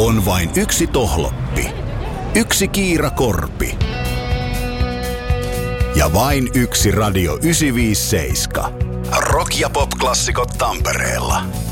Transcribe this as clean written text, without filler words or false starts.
On vain yksi tohloppi, yksi Kiira Korpi ja vain yksi Radio 957. Rock- ja pop-klassikot Tampereella.